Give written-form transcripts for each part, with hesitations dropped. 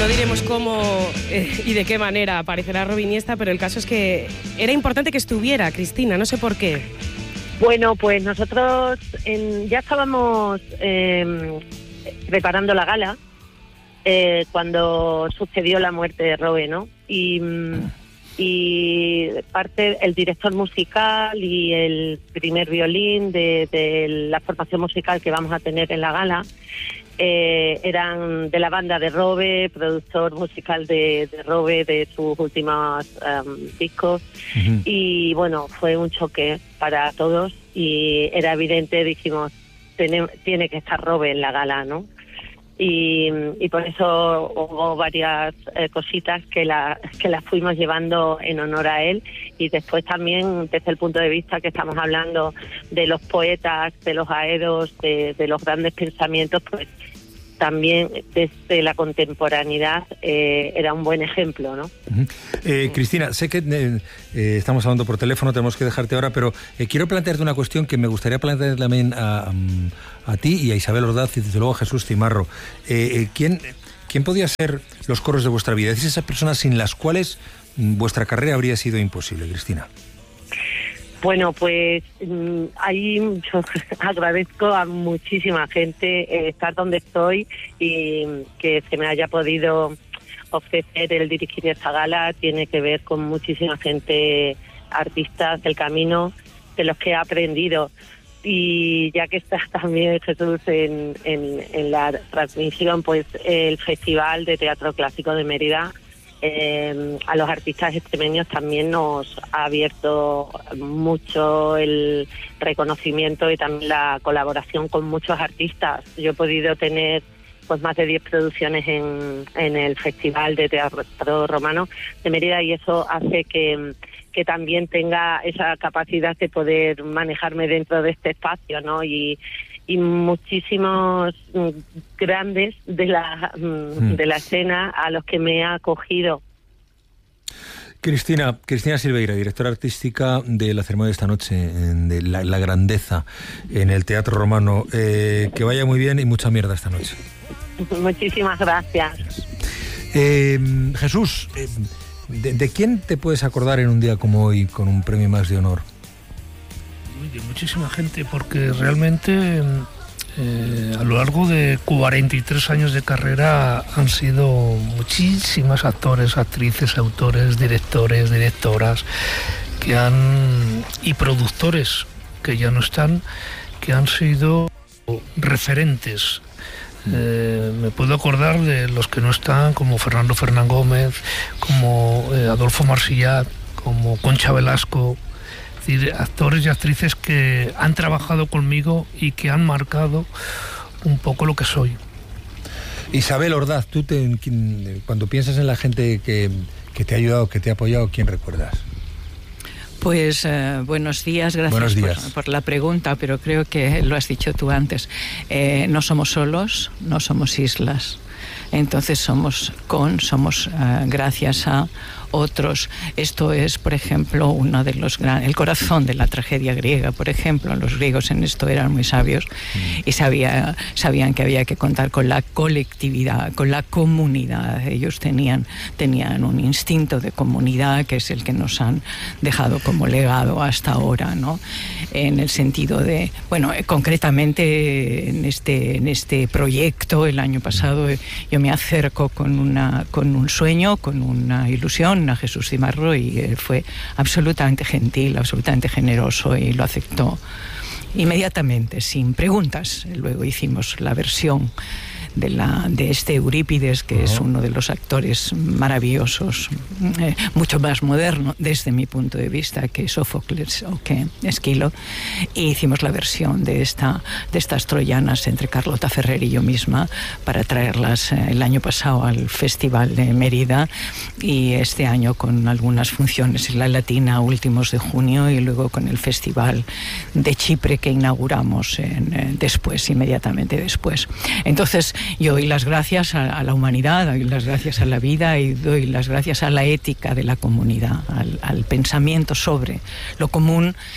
No diremos cómo y de qué manera aparecerá Robe Iniesta, pero el caso es que era importante que estuviera, Cristina, no sé por qué. Bueno, pues nosotros ya estábamos preparando la gala cuando sucedió la muerte de Robe, ¿no? Y parte el director musical y el primer violín de la formación musical que vamos a tener en la gala eran de la banda de Robe, productor musical de Robe, de sus últimos discos. Uh-huh. Y bueno, fue un choque para todos y era evidente, dijimos, tiene que estar Robe en la gala, ¿no? Y por eso hubo varias cositas que las fuimos llevando en honor a él, y después también desde el punto de vista que estamos hablando de los poetas, de los aedos, de los grandes pensamientos, pues también desde la contemporaneidad era un buen ejemplo, ¿no? Uh-huh. Cristina, sé que estamos hablando por teléfono, tenemos que dejarte ahora, pero quiero plantearte una cuestión que me gustaría plantear también a ti y a Isabel Ordaz y desde luego a Jesús Cimarro. ¿Quién podía ser los coros de vuestra vida? Es esas personas sin las cuales vuestra carrera habría sido imposible, Cristina. Bueno, pues ahí yo agradezco a muchísima gente estar donde estoy y que se me haya podido ofrecer el dirigir esta gala. Tiene que ver con muchísima gente, artistas del camino, de los que he aprendido. Y ya que está también Jesús en la transmisión, pues el Festival de Teatro Clásico de Mérida, a los artistas extremeños también nos ha abierto mucho el reconocimiento y también la colaboración con muchos artistas. Yo he podido tener pues más de 10 producciones en el Festival de Teatro Romano de Mérida, y eso hace que también tenga esa capacidad de poder manejarme dentro de este espacio, ¿no? Y muchísimos grandes de la escena a los que me ha acogido. Cristina Silveira, directora artística de la ceremonia de esta noche, de la grandeza en el Teatro Romano. Que vaya muy bien y mucha mierda esta noche. Muchísimas gracias. Jesús, ¿de quién te puedes acordar en un día como hoy con un premio Max de honor? De muchísima gente, porque realmente a lo largo de 43 años de carrera han sido muchísimas actores, actrices, autores, directores, directoras y productores que ya no están, que han sido referentes. Me puedo acordar de los que no están, como Fernando Fernán Gómez, como Adolfo Marsillat, como Concha Velasco. Es decir, actores y actrices que han trabajado conmigo y que han marcado un poco lo que soy. Isabel Ordaz, tú cuando piensas en la gente que te ha ayudado, que te ha apoyado, ¿quién recuerdas? Pues buenos días, gracias buenos días. Por la pregunta, pero creo que lo has dicho tú antes. No somos solos, no somos islas. Entonces somos gracias a otros. Esto es, por ejemplo, uno de los el corazón de la tragedia griega, por ejemplo. Los griegos en esto eran muy sabios y sabían que había que contar con la colectividad, con la comunidad. Ellos tenían un instinto de comunidad que es el que nos han dejado como legado hasta ahora, ¿no? En el sentido de, bueno, concretamente en este proyecto el año pasado yo me acerco con un sueño, con una ilusión a Jesús Cimarro, y él fue absolutamente gentil, absolutamente generoso, y lo aceptó inmediatamente, sin preguntas. Luego hicimos la versión de este Eurípides, que es uno de los actores maravillosos, mucho más moderno desde mi punto de vista que Sófocles o que Esquilo, y hicimos la versión de estas troyanas entre Carlota Ferrer y yo misma para traerlas el año pasado al Festival de Mérida, y este año con algunas funciones en la Latina a últimos de junio, y luego con el Festival de Chipre que inauguramos inmediatamente después. Entonces yo doy las gracias a la humanidad, doy las gracias a la vida y doy las gracias a la ética de la comunidad, al pensamiento sobre lo común,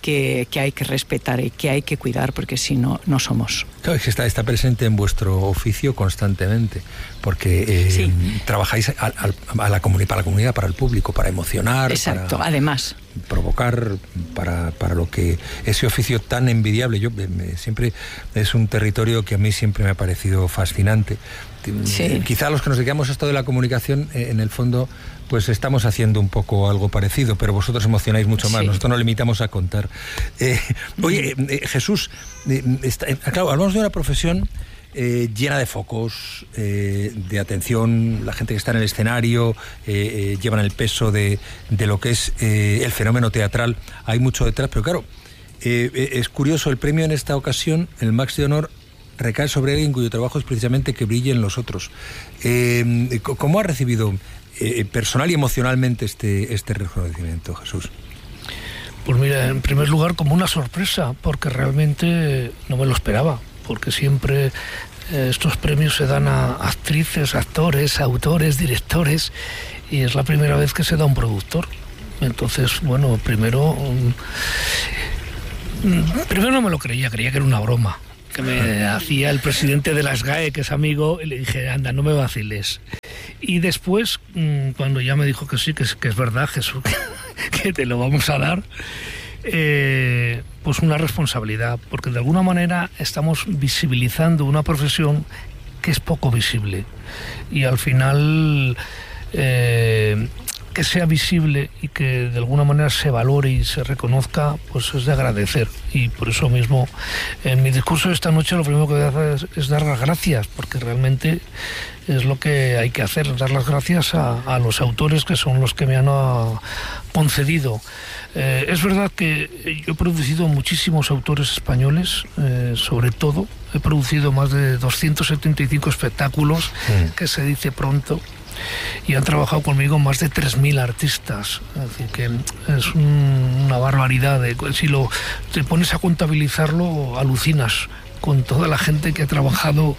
que hay que respetar y que hay que cuidar, porque si no, no somos. Claro, es que está presente en vuestro oficio constantemente, porque sí. Trabajáis para la comunidad, para el público, para emocionar. Exacto, para además. Provocar para lo que ese oficio tan envidiable. Siempre es un territorio que a mí siempre me ha parecido fascinante. Sí. Quizá los que nos dedicamos a esto de la comunicación, en el fondo, pues estamos haciendo un poco algo parecido, pero vosotros emocionáis mucho más. Sí. Nosotros nos limitamos a contar. Oye, Jesús, claro, hablamos de una profesión llena de focos, de atención, la gente que está en el escenario, llevan el peso de lo que es el fenómeno teatral. Hay mucho detrás, pero claro, es curioso, el premio en esta ocasión, el Max de Honor, recae sobre alguien cuyo trabajo es precisamente que brillen los otros. ¿Cómo ha recibido personal y emocionalmente este reconocimiento, Jesús? Pues mira, en primer lugar como una sorpresa, porque realmente no me lo esperaba, porque siempre estos premios se dan a actrices, actores, autores, directores, y es la primera vez que se da a un productor. Entonces, bueno, primero no me lo creía que era una broma que me hacía el presidente de las GAE, que es amigo, y le dije, anda, no me vaciles. Y después, cuando ya me dijo que sí, que es verdad, Jesús, que te lo vamos a dar, pues una responsabilidad, porque de alguna manera estamos visibilizando una profesión que es poco visible, y al final que sea visible y que de alguna manera se valore y se reconozca, pues es de agradecer. Y por eso mismo, en mi discurso de esta noche, lo primero que voy a hacer es dar las gracias, porque realmente es lo que hay que hacer, dar las gracias a los autores, que son los que me han concedido. Es verdad que yo he producido muchísimos autores españoles, sobre todo he producido más de 275 espectáculos, que se dice pronto, y han trabajado conmigo más de 3.000 artistas. Es decir, que es una barbaridad. Si te pones a contabilizarlo, alucinas con toda la gente que ha trabajado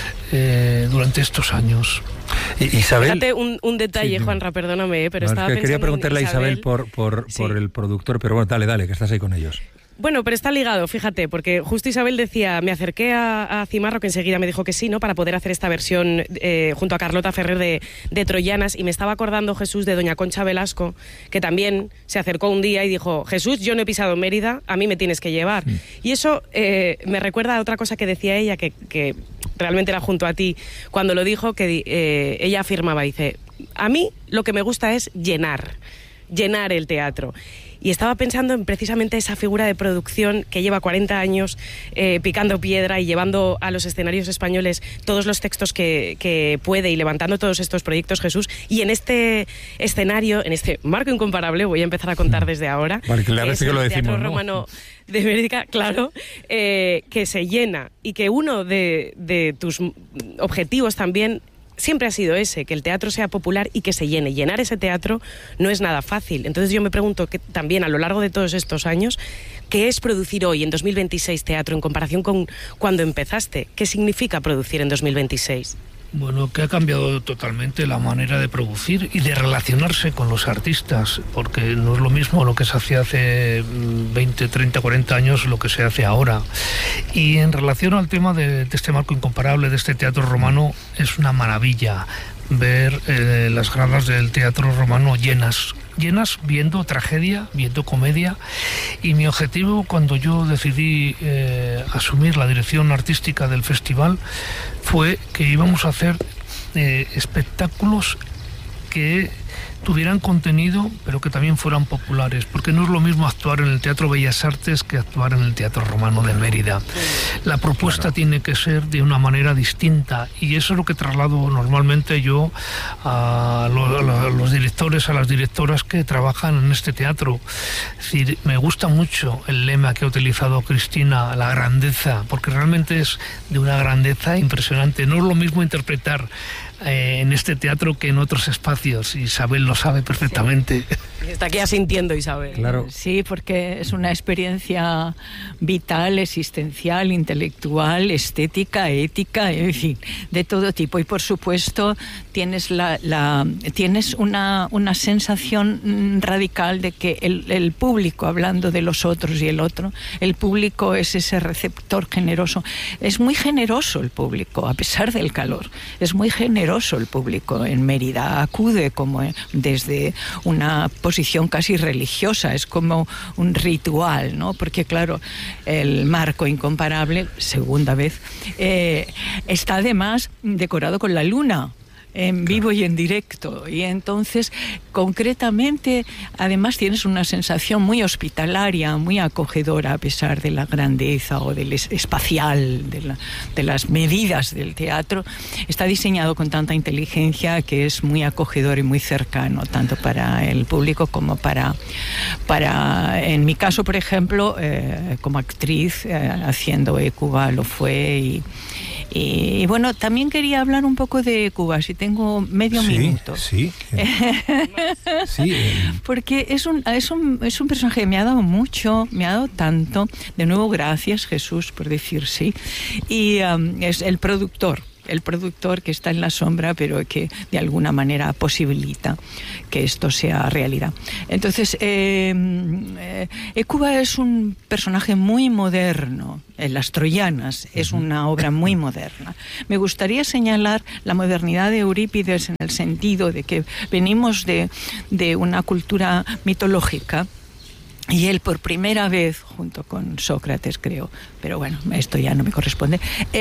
durante estos años. Isabel, fíjate un detalle, sí, Juanra, perdóname, pero estaba pensando. Quería preguntarle a Isabel por el productor, pero bueno, dale, que estás ahí con ellos. Bueno, pero está ligado, fíjate, porque justo Isabel decía, me acerqué a Cimarro, que enseguida me dijo que sí, ¿no?, para poder hacer esta versión junto a Carlota Ferrer de Troyanas, y me estaba acordando, Jesús, de doña Concha Velasco, que también se acercó un día y dijo, Jesús, yo no he pisado Mérida, a mí me tienes que llevar. Y eso me recuerda a otra cosa que decía ella, que realmente era junto a ti, cuando lo dijo, que ella afirmaba, dice, a mí lo que me gusta es llenar el teatro. Y estaba pensando en precisamente esa figura de producción que lleva 40 años picando piedra y llevando a los escenarios españoles todos los textos que puede y levantando todos estos proyectos, Jesús. Y en este escenario, en este marco incomparable, voy a empezar a contar desde ahora, vale, que es el Teatro Romano de Mérida, claro, que se llena, y que uno de tus objetivos también siempre ha sido ese, que el teatro sea popular y que se llene. Llenar ese teatro no es nada fácil. Entonces yo me pregunto que también a lo largo de todos estos años, ¿qué es producir hoy en 2026 teatro en comparación con cuando empezaste? ¿Qué significa producir en 2026? Bueno, que ha cambiado totalmente la manera de producir y de relacionarse con los artistas, porque no es lo mismo lo que se hacía hace 20, 30, 40 años, lo que se hace ahora. Y en relación al tema de este marco incomparable, de este teatro romano, es una maravilla ver las gradas del Teatro Romano llenas viendo tragedia, viendo comedia. Y mi objetivo, cuando yo decidí asumir la dirección artística del festival, fue que íbamos a hacer espectáculos que tuvieran contenido, pero que también fueran populares, porque no es lo mismo actuar en el Teatro Bellas Artes que actuar en el Teatro Romano de Mérida. La propuesta tiene que ser de una manera distinta, y eso es lo que traslado normalmente yo a los directores, a las directoras que trabajan en este teatro. Es decir, me gusta mucho el lema que ha utilizado Cristina, la grandeza, porque realmente es de una grandeza impresionante. No es lo mismo interpretar en este teatro que en otros espacios. Isabel lo sabe perfectamente. Está aquí asintiendo Isabel. Claro. Sí, porque es una experiencia vital, existencial, intelectual, estética, ética, en fin, de todo tipo. Y por supuesto tienes tienes una sensación radical de que el público, hablando de los otros y el otro, el público es ese receptor generoso. Es muy generoso el público, a pesar del calor. Es muy generoso el público en Mérida. Acude como desde una posición casi religiosa, es como un ritual, ¿no? Porque claro, el marco incomparable, segunda vez, está además decorado con la luna, en vivo y en directo, y entonces concretamente además tienes una sensación muy hospitalaria, muy acogedora, a pesar de la grandeza o del espacial, de las medidas del teatro. Está diseñado con tanta inteligencia que es muy acogedor y muy cercano, tanto para el público como para en mi caso, por ejemplo, como actriz, haciendo Hécuba lo fue. Y bueno, también quería hablar un poco de Cuba, si tengo medio minuto. Sí. Sí. Porque es un personaje que me ha dado mucho, me ha dado tanto. De nuevo, gracias, Jesús, por decir sí. Y es el productor que está en la sombra, pero que de alguna manera posibilita que esto sea realidad. Entonces, Cuba es un personaje muy moderno. Las Troyanas es una obra muy moderna. Me gustaría señalar la modernidad de Eurípides en el sentido de que venimos de una cultura mitológica. Y él por primera vez, junto con Sócrates, creo, pero bueno, esto ya no me corresponde,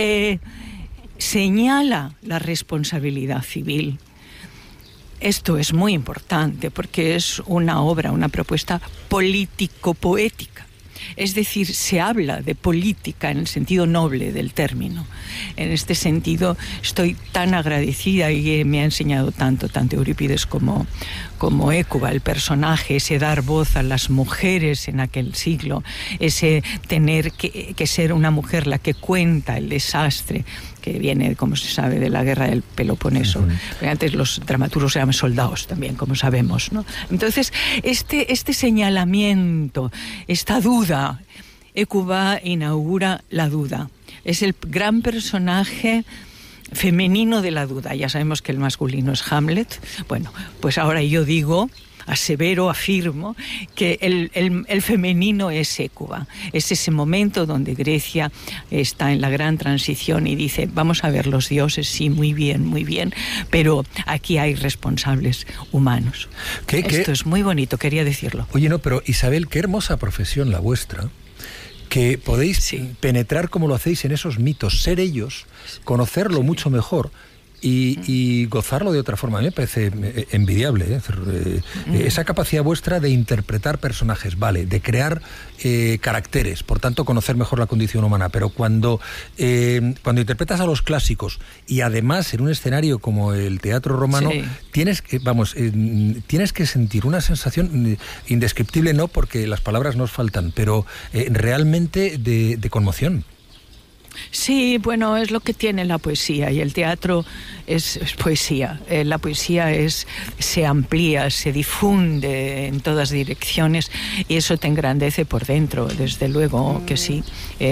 señala la responsabilidad civil. Esto es muy importante porque es una obra, una propuesta político-poética. Es decir, se habla de política en el sentido noble del término. En este sentido estoy tan agradecida y me ha enseñado tanto Eurípides como Hécuba, el personaje, ese dar voz a las mujeres en aquel siglo, ese tener que ser una mujer la que cuenta el desastre que viene, como se sabe, de la guerra del Peloponeso. Antes los dramaturgos eran soldados también, como sabemos, ¿no? Entonces, este señalamiento, esta duda, Hécuba inaugura la duda. Es el gran personaje femenino de la duda. Ya sabemos que el masculino es Hamlet. Bueno, pues ahora yo digo, asevero, afirmo, que el femenino es Hécuba. Es ese momento donde Grecia está en la gran transición y dice, vamos a ver los dioses, sí, muy bien, pero aquí hay responsables humanos. Esto es muy bonito, quería decirlo. Oye, no, pero Isabel, qué hermosa profesión la vuestra, que podéis penetrar como lo hacéis en esos mitos, ser ellos, conocerlo mucho mejor y gozarlo de otra forma. A mí me parece envidiable esa capacidad vuestra de interpretar personajes, vale, de crear caracteres, por tanto conocer mejor la condición humana, pero cuando interpretas a los clásicos y además en un escenario como el teatro romano, tienes que sentir una sensación indescriptible, no porque las palabras nos faltan, pero realmente de conmoción. Sí, bueno, es lo que tiene la poesía, y el teatro es poesía. La poesía se amplía, se difunde en todas direcciones, y eso te engrandece por dentro, desde luego que sí.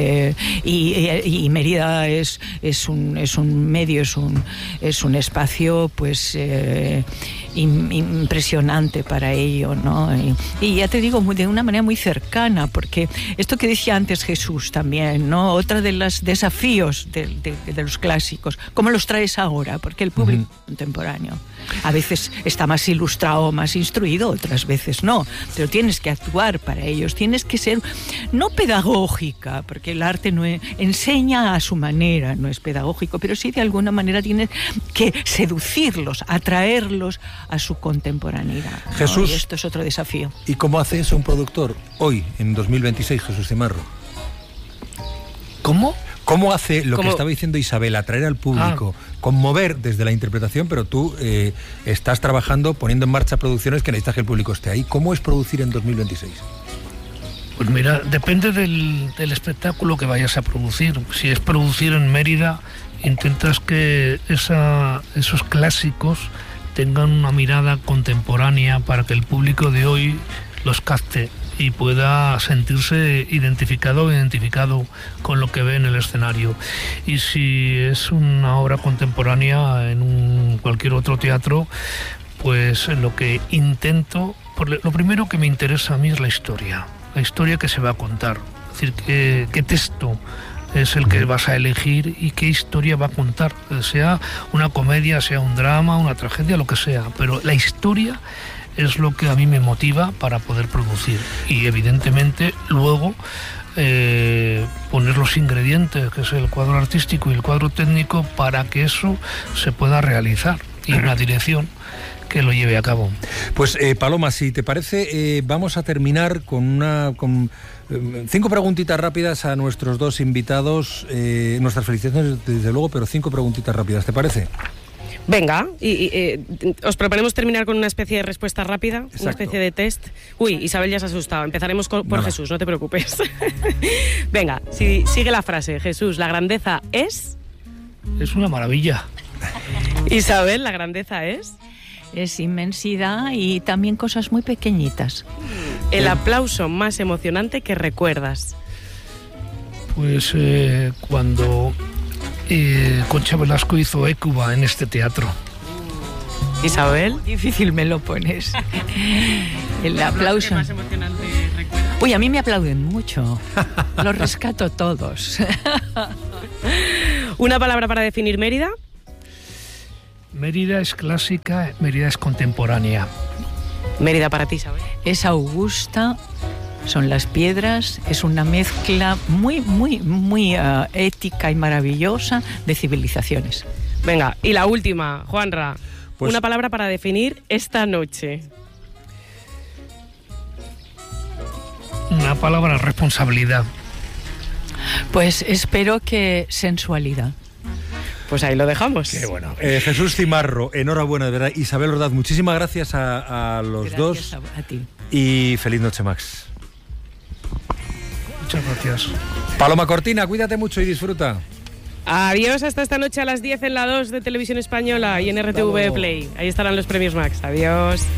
Y Mérida es un medio, es un espacio, pues impresionante para ello, ¿no? Y ya te digo, de una manera muy cercana, porque esto que decía antes Jesús también, ¿no? Otra de los desafíos de los clásicos, ¿cómo los traes ahora? Porque el público contemporáneo a veces está más ilustrado, más instruido, otras veces no, pero tienes que actuar para ellos, tienes que ser no pedagógica, porque el arte no enseña a su manera, no es pedagógico, pero sí de alguna manera tienes que seducirlos, atraerlos a su contemporaneidad, ¿no? Jesús, y esto es otro desafío. ¿Y cómo hace eso un productor hoy, en 2026, Jesús Cimarro? ¿Cómo hace lo que estaba diciendo Isabel, atraer al público, conmover desde la interpretación, pero tú estás trabajando, poniendo en marcha producciones que necesitas que el público esté ahí? ¿Cómo es producir en 2026? Pues mira, depende del espectáculo que vayas a producir. Si es producir en Mérida, intentas que esos clásicos tengan una mirada contemporánea para que el público de hoy los capte y pueda sentirse identificado con lo que ve en el escenario. Y si es una obra contemporánea en cualquier otro teatro, pues lo que intento, lo primero que me interesa a mí es la historia que se va a contar, es decir, qué texto es el que vas a elegir y qué historia va a contar, sea una comedia, sea un drama, una tragedia, lo que sea, pero la historia es lo que a mí me motiva para poder producir y evidentemente luego poner los ingredientes, que es el cuadro artístico y el cuadro técnico, para que eso se pueda realizar, y una dirección que lo lleve a cabo. Pues Paloma, si te parece, vamos a terminar con 5 preguntitas rápidas a nuestros dos invitados, nuestras felicitaciones desde luego, pero 5 preguntitas rápidas, ¿te parece? Venga, os proponemos terminar con una especie de respuesta rápida, Exacto. Una especie de test. Uy, Isabel ya se ha asustado. Empezaremos por Jesús, no te preocupes. Venga, sigue la frase. Jesús, ¿la grandeza es? Es una maravilla. Isabel, ¿la grandeza es? Es inmensidad y también cosas muy pequeñitas. El aplauso más emocionante que recuerdas. Pues cuando Concha Velasco hizo Hécuba en este teatro. Isabel. Difícil me lo pones. El aplauso más emocionante recuerdas. Uy, a mí me aplauden mucho. Los rescato todos. Una palabra para definir Mérida. Mérida es clásica, Mérida es contemporánea. Mérida para ti, Isabel. Es augusta, son las piedras, es una mezcla muy ética y maravillosa de civilizaciones. Venga, y la última, Juanra. Pues, una palabra para definir esta noche. Una palabra, responsabilidad. Pues espero que sensualidad. Pues ahí lo dejamos. Qué bueno. Jesús Cimarro, enhorabuena, de verdad. Isabel Ordaz, muchísimas gracias a los dos. Gracias a ti. Y feliz noche, Max. Muchas gracias. Paloma Cortina, cuídate mucho y disfruta. Adiós, hasta esta noche a las 10 en la 2 de Televisión Española y en RTV Play. Ahí estarán los premios Max. Adiós.